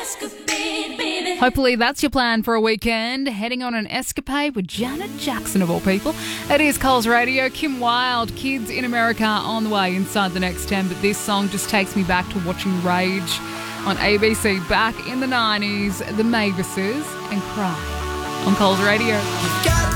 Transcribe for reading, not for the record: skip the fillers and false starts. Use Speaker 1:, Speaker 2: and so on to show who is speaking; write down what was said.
Speaker 1: Hopefully that's your plan for a weekend, heading on an escapade with Janet Jackson of all people. It is Coles Radio. Kim Wilde, Kids in America on the way inside the next 10, but this song just takes me back to watching Rage on ABC back in the 90s, the Mavises, and Cry on Coles Radio.